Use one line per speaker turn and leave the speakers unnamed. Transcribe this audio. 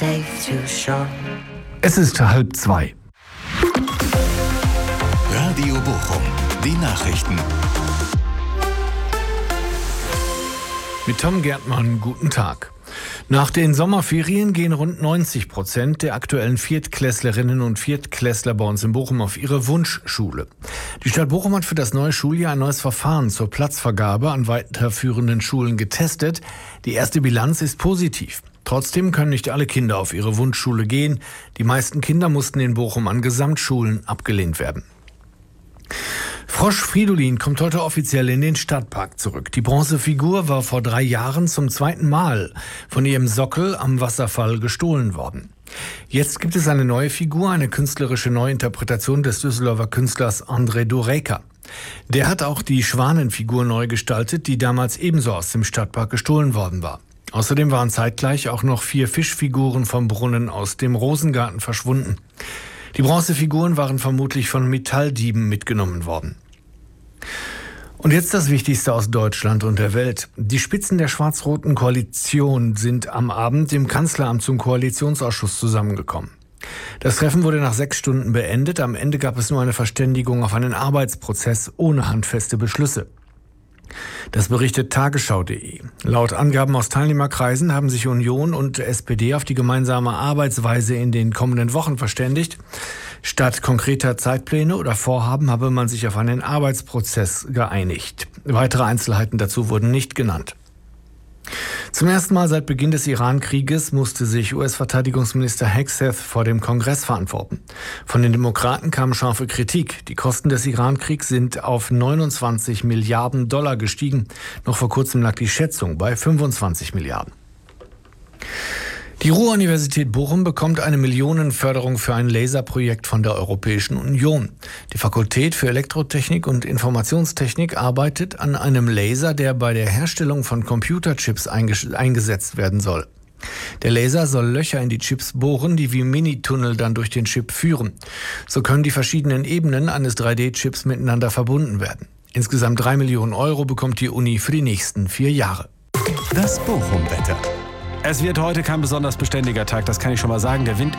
Es ist 1:30.
Radio Bochum, die Nachrichten.
Mit Tom Gärtmann, guten Tag. Nach den Sommerferien gehen rund 90% der aktuellen Viertklässlerinnen und Viertklässler bei uns in Bochum auf ihre Wunschschule. Die Stadt Bochum hat für das neue Schuljahr ein neues Verfahren zur Platzvergabe an weiterführenden Schulen getestet. Die erste Bilanz ist positiv. Trotzdem können nicht alle Kinder auf ihre Wunschschule gehen. Die meisten Kinder mussten in Bochum an Gesamtschulen abgelehnt werden. Frosch Fridolin kommt heute offiziell in den Stadtpark zurück. Die Bronzefigur war vor 3 Jahren zum 2. Mal von ihrem Sockel am Wasserfall gestohlen worden. Jetzt gibt es eine neue Figur, eine künstlerische Neuinterpretation des Düsseldorfer Künstlers André Dureika. Der hat auch die Schwanenfigur neu gestaltet, die damals ebenso aus dem Stadtpark gestohlen worden war. Außerdem waren zeitgleich auch noch 4 Fischfiguren vom Brunnen aus dem Rosengarten verschwunden. Die Bronzefiguren waren vermutlich von Metalldieben mitgenommen worden. Und jetzt das Wichtigste aus Deutschland und der Welt. Die Spitzen der schwarz-roten Koalition sind am Abend im Kanzleramt zum Koalitionsausschuss zusammengekommen. Das Treffen wurde nach 6 Stunden beendet. Am Ende gab es nur eine Verständigung auf einen Arbeitsprozess ohne handfeste Beschlüsse. Das berichtet Tagesschau.de. Laut Angaben aus Teilnehmerkreisen haben sich Union und SPD auf die gemeinsame Arbeitsweise in den kommenden Wochen verständigt. Statt konkreter Zeitpläne oder Vorhaben habe man sich auf einen Arbeitsprozess geeinigt. Weitere Einzelheiten dazu wurden nicht genannt. Zum ersten Mal seit Beginn des Iran-Krieges musste sich US-Verteidigungsminister Hegseth vor dem Kongress verantworten. Von den Demokraten kam scharfe Kritik. Die Kosten des Iran-Kriegs sind auf 29 Milliarden Dollar gestiegen. Noch vor kurzem lag die Schätzung bei 25 Milliarden. Die Ruhr-Universität Bochum bekommt eine Millionenförderung für ein Laserprojekt von der Europäischen Union. Die Fakultät für Elektrotechnik und Informationstechnik arbeitet an einem Laser, der bei der Herstellung von Computerchips eingesetzt werden soll. Der Laser soll Löcher in die Chips bohren, die wie Minitunnel dann durch den Chip führen. So können die verschiedenen Ebenen eines 3D-Chips miteinander verbunden werden. Insgesamt 3 Millionen Euro bekommt die Uni für die nächsten 4 Jahre.
Das Bochum-Wetter.
Es wird heute kein besonders beständiger Tag, das kann ich schon mal sagen. Der Wind